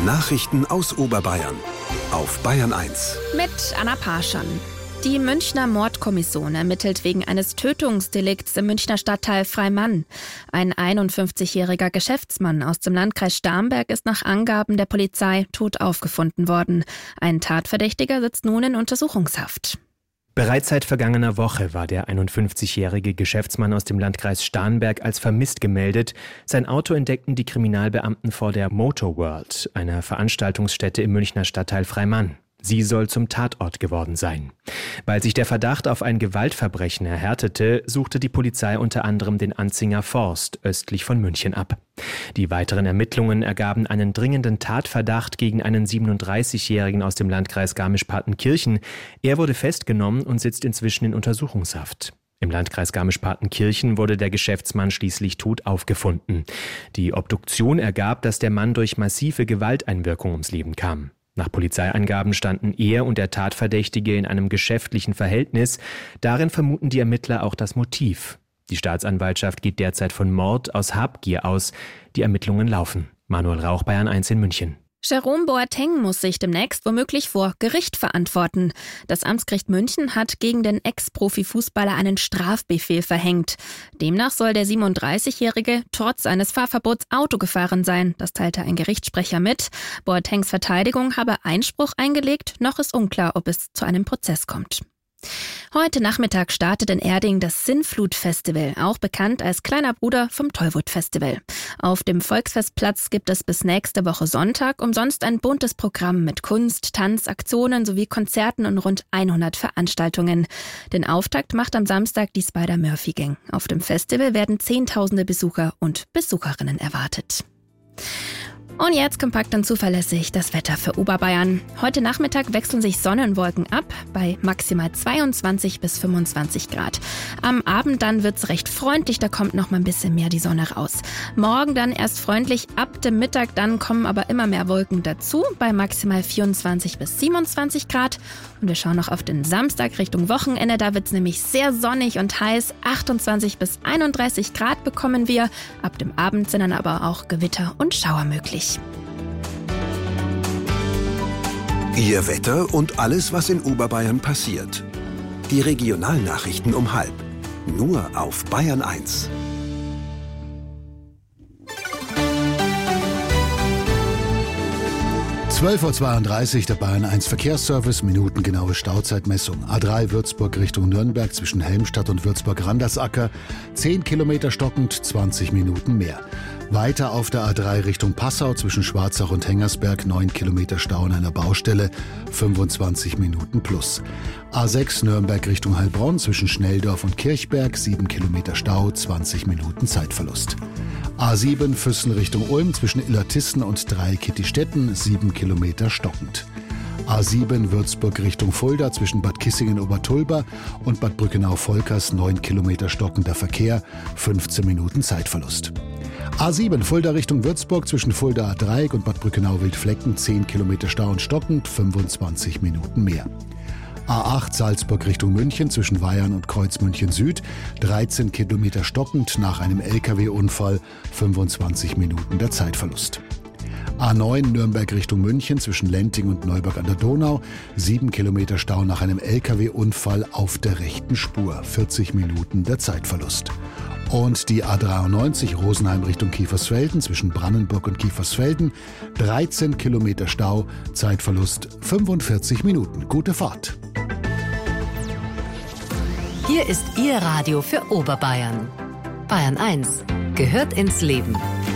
Nachrichten aus Oberbayern auf Bayern 1. Mit Anna Parschan. Die Münchner Mordkommission ermittelt wegen eines Tötungsdelikts im Münchner Stadtteil Freimann. Ein 51-jähriger Geschäftsmann aus dem Landkreis Starnberg ist nach Angaben der Polizei tot aufgefunden worden. Ein Tatverdächtiger sitzt nun in Untersuchungshaft. Bereits seit vergangener Woche war der 51-jährige Geschäftsmann aus dem Landkreis Starnberg als vermisst gemeldet. Sein Auto entdeckten die Kriminalbeamten vor der Motor World, einer Veranstaltungsstätte im Münchner Stadtteil Freimann. Sie soll zum Tatort geworden sein. Weil sich der Verdacht auf ein Gewaltverbrechen erhärtete, suchte die Polizei unter anderem den Anzinger Forst östlich von München ab. Die weiteren Ermittlungen ergaben einen dringenden Tatverdacht gegen einen 37-Jährigen aus dem Landkreis Garmisch-Partenkirchen. Er wurde festgenommen und sitzt inzwischen in Untersuchungshaft. Im Landkreis Garmisch-Partenkirchen wurde der Geschäftsmann schließlich tot aufgefunden. Die Obduktion ergab, dass der Mann durch massive Gewalteinwirkung ums Leben kam. Nach Polizeiangaben standen er und der Tatverdächtige in einem geschäftlichen Verhältnis. Darin vermuten die Ermittler auch das Motiv. Die Staatsanwaltschaft geht derzeit von Mord aus Habgier aus. Die Ermittlungen laufen. Manuel Rauch, Bayern 1 in München. Jerome Boateng muss sich demnächst womöglich vor Gericht verantworten. Das Amtsgericht München hat gegen den Ex-Profi-Fußballer einen Strafbefehl verhängt. Demnach soll der 37-Jährige trotz eines Fahrverbots Auto gefahren sein. Das teilte ein Gerichtssprecher mit. Boatengs Verteidigung habe Einspruch eingelegt. Noch ist unklar, ob es zu einem Prozess kommt. Heute Nachmittag startet in Erding das Sinnflut-Festival, auch bekannt als kleiner Bruder vom Tollwood-Festival. Auf dem Volksfestplatz gibt es bis nächste Woche Sonntag umsonst ein buntes Programm mit Kunst, Tanz, Aktionen sowie Konzerten und rund 100 Veranstaltungen. Den Auftakt macht am Samstag die Spider-Murphy-Gang. Auf dem Festival werden Zehntausende Besucher und Besucherinnen erwartet. Und jetzt kompakt und zuverlässig das Wetter für Oberbayern. Heute Nachmittag wechseln sich Sonne und Wolken ab bei maximal 22 bis 25 Grad. Am Abend dann wird's recht freundlich, da kommt noch mal ein bisschen mehr die Sonne raus. Morgen dann erst freundlich, ab dem Mittag dann kommen aber immer mehr Wolken dazu bei maximal 24 bis 27 Grad. Und wir schauen noch auf den Samstag Richtung Wochenende, da wird's nämlich sehr sonnig und heiß. 28 bis 31 Grad bekommen wir. Ab dem Abend sind dann aber auch Gewitter und Schauer möglich. Ihr Wetter und alles, was in Oberbayern passiert. Die Regionalnachrichten um 12:30. Nur auf Bayern 1. (12:32 Uhr) der Bayern 1 Verkehrsservice, minutengenaue Stauzeitmessung. A3 Würzburg Richtung Nürnberg zwischen Helmstadt und Würzburg-Randersacker, 10 Kilometer stockend, 20 Minuten mehr. Weiter auf der A3 Richtung Passau zwischen Schwarzach und Hengersberg, 9 Kilometer Stau an einer Baustelle, 25 Minuten plus. A6 Nürnberg Richtung Heilbronn zwischen Schnelldorf und Kirchberg, 7 Kilometer Stau, 20 Minuten Zeitverlust. A7 Füssen Richtung Ulm zwischen Illertissen und Dreieck-Kittistetten, 7 Kilometer stockend. A7 Würzburg Richtung Fulda zwischen Bad Kissingen-Obertulba und Bad Brückenau-Volkers, 9 Kilometer stockender Verkehr, 15 Minuten Zeitverlust. A7 Fulda Richtung Würzburg zwischen Fulda A-Dreieck und Bad Brückenau-Wildflecken, 10 Kilometer Stau und stockend, 25 Minuten mehr. A8 Salzburg Richtung München zwischen Weyarn und Kreuz München Süd, 13 Kilometer stockend nach einem LKW-Unfall, 25 Minuten der Zeitverlust. A9 Nürnberg Richtung München zwischen Lenting und Neuburg an der Donau, 7 Kilometer Stau nach einem LKW-Unfall auf der rechten Spur, 40 Minuten der Zeitverlust. Und die A93 Rosenheim Richtung Kiefersfelden zwischen Brannenburg und Kiefersfelden, 13 Kilometer Stau, Zeitverlust 45 Minuten. Gute Fahrt. Hier ist Ihr Radio für Oberbayern. Bayern 1 gehört ins Leben.